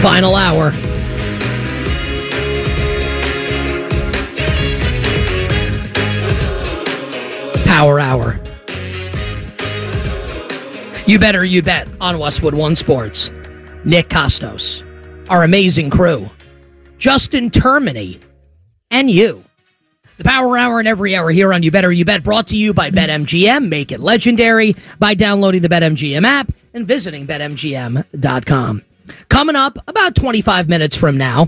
Final hour. Power Hour. You better, you bet on Westwood One Sports. Nick Costos, our amazing crew, Justin Termini, and you. The Power Hour and every hour here on You Better You Bet, brought to you by BetMGM. Make it legendary by downloading the BetMGM app and visiting BetMGM.com. Coming up about 25 minutes from now,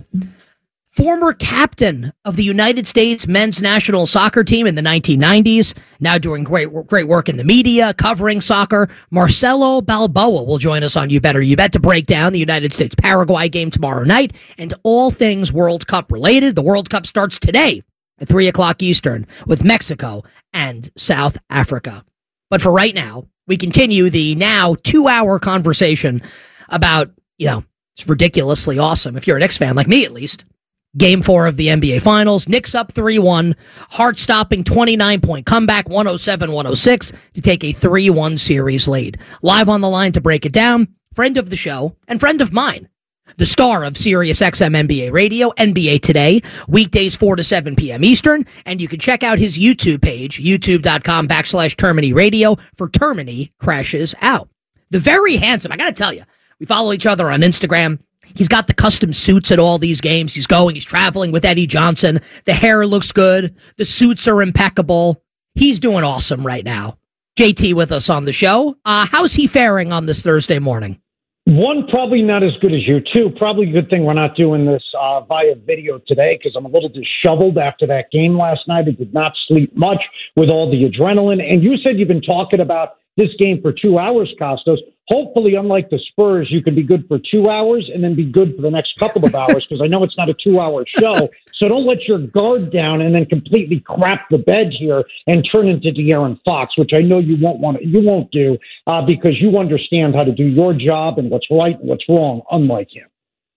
former captain of the United States men's national soccer team in the 1990s, now doing great work in the media, covering soccer, Marcelo Balboa will join us on You Better You Bet to break down the United States-Paraguay game tomorrow night and all things World Cup related. The World Cup starts today at 3 o'clock Eastern with Mexico and South Africa. But for right now, we continue the now 2-hour conversation about, it's ridiculously awesome, if you're a Knicks fan, like me at least, Game 4 of the NBA Finals. Knicks up 3-1, heart-stopping 29-point comeback, 107-106, to take a 3-1 series lead. Live on the line to break it down, friend of the show and friend of mine, the star of SiriusXM NBA Radio, NBA Today, weekdays 4 to 7 p.m. Eastern, and you can check out his YouTube page, youtube.com/Termini Radio, for Termini Crashes Out. The very handsome, I got to tell you, we follow each other on Instagram. He's got the custom suits at all these games. He's traveling with Eddie Johnson. The hair looks good. The suits are impeccable. He's doing awesome right now. JT with us on the show. How's he faring on this Thursday morning? One, probably not as good as you. Two, probably a good thing we're not doing this via video today because I'm a little disheveled after that game last night. I did not sleep much with all the adrenaline. And you said you've been talking about this game for 2 hours, Costos. Hopefully, unlike the Spurs, you can be good for 2 hours and then be good for the next couple of hours because I know it's not a 2-hour show. So don't let your guard down and then completely crap the bed here and turn into De'Aaron Fox, which I know you won't do because you understand how to do your job and what's right and what's wrong, unlike him.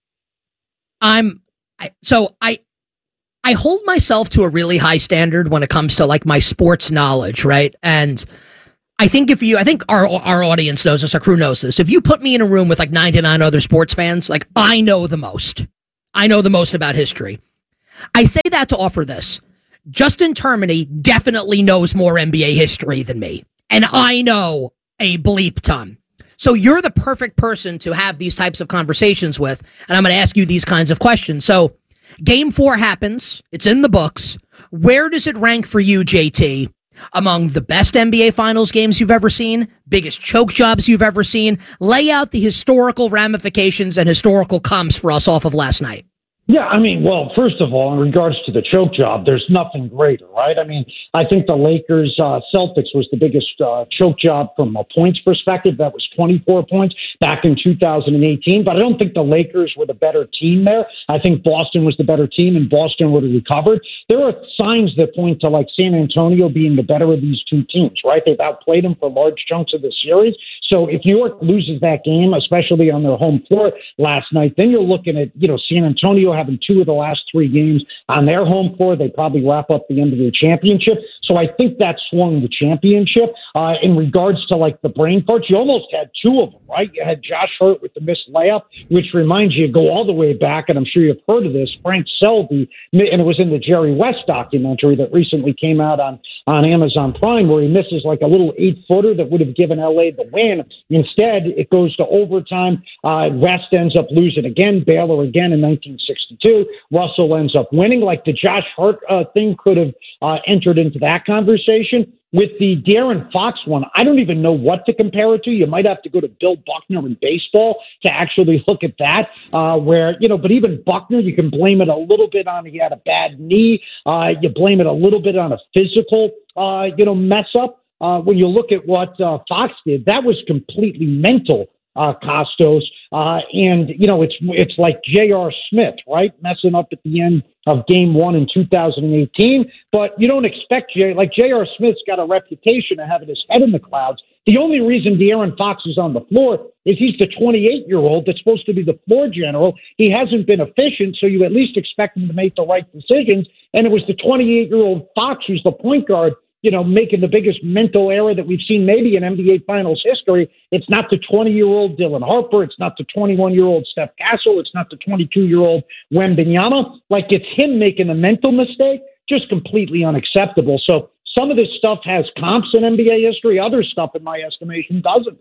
I hold myself to a really high standard when it comes to like my sports knowledge, right? And I think our audience knows this, our crew knows this. If you put me in a room with like 99 other sports fans, like I know the most. I know the most about history. I say that to offer this. Justin Termini definitely knows more NBA history than me. And I know a bleep ton. So you're the perfect person to have these types of conversations with. And I'm going to ask you these kinds of questions. So Game 4 happens. It's in the books. Where does it rank for you, JT? Among the best NBA Finals games you've ever seen, biggest choke jobs you've ever seen? Lay out the historical ramifications and historical comps for us off of last night. Yeah, I mean, well, first of all, in regards to the choke job, there's nothing greater, right? I mean, I think the Lakers Celtics was the biggest choke job from a points perspective. That was 24 points back in 2018. But I don't think the Lakers were the better team there. I think Boston was the better team, and Boston would have recovered. There are signs that point to like San Antonio being the better of these two teams, right? They've outplayed them for large chunks of the series. So if New York loses that game, especially on their home floor last night, then you're looking at, San Antonio having 2 of the last 3 games on their home floor. They probably wrap up the end of their championship. So I think that swung the championship. In regards to like the brain farts, you almost had 2 of them, right? You had Josh Hurt with the missed layup, which reminds you, go all the way back, and I'm sure you've heard of this, Frank Selby, and it was in the Jerry West documentary that recently came out on Amazon Prime, where he misses like a little 8-footer that would have given LA the win. Instead, it goes to overtime. West ends up losing again, Baylor again in 1962. Russell ends up winning. Like the Josh Hart thing could have entered into that conversation. With the De'Aaron Fox one, I don't even know what to compare it to. You might have to go to Bill Buckner in baseball to actually look at that, but even Buckner, you can blame it a little bit on he had a bad knee. You blame it a little bit on a physical, mess up. When you look at what Fox did, that was completely mental, Costos. It's like J.R. Smith, right? Messing up at the end of Game 1 in 2018. But you don't expect J.R. Smith's got a reputation of having his head in the clouds. The only reason De'Aaron Fox is on the floor is he's the 28-year-old that's supposed to be the floor general. He hasn't been efficient, so you at least expect him to make the right decisions. And it was the 28-year-old Fox who's the point guard making the biggest mental error that we've seen maybe in NBA Finals history. It's not the 20-year-old Dylan Harper. It's not the 21-year-old Steph Castle. It's not the 22-year-old Wembanyama. Like, it's him making a mental mistake, just completely unacceptable. So some of this stuff has comps in NBA history. Other stuff, in my estimation, doesn't.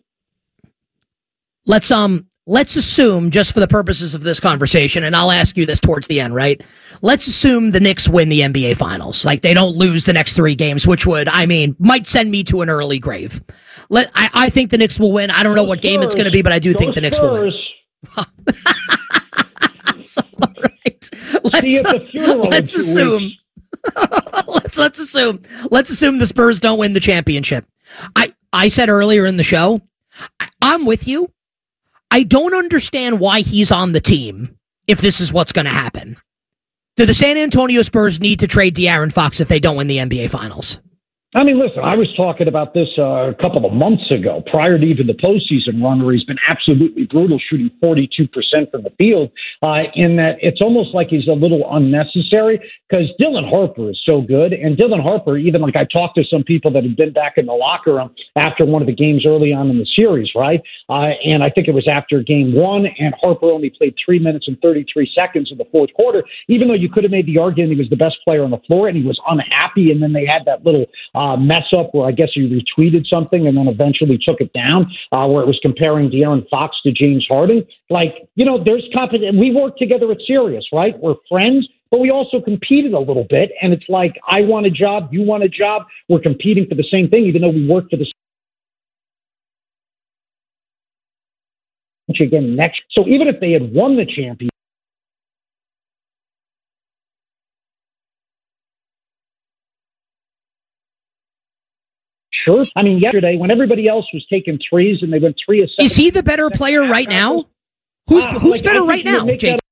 Let's assume, just for the purposes of this conversation, and I'll ask you this towards the end, right? Let's assume the Knicks win the NBA Finals. Like, they don't lose the next 3 games, which might send me to an early grave. I think the Knicks will win. I don't know what game it's going to be, but I do think the Knicks will win. So, all right. Let's assume. Let's assume the Spurs don't win the championship. I said earlier in the show, I'm with you. I don't understand why he's on the team if this is what's going to happen. Do the San Antonio Spurs need to trade De'Aaron Fox if they don't win the NBA Finals? I mean, listen, I was talking about this a couple of months ago, prior to even the postseason run, where he's been absolutely brutal, shooting 42% from the field, in that it's almost like he's a little unnecessary because Dylan Harper is so good. And Dylan Harper, even like I talked to some people that had been back in the locker room after one of the games early on in the series, right? And I think it was after game 1, and Harper only played 3 minutes and 33 seconds in the fourth quarter, even though you could have made the argument he was the best player on the floor and he was unhappy. And then they had that little mess up where I guess he retweeted something and then eventually took it down, where it was comparing De'Aaron Fox to James Harden. Like, there's competition. We work together at Sirius, right? We're friends, but we also competed a little bit. And it's like, I want a job, you want a job. We're competing for the same thing, even though we work for the same again next. So even if they had won the championship, sure. I mean, yesterday, when everybody else was taking threes and they went 3 of 7. Is he the better player right now? Who's better right now, Jake?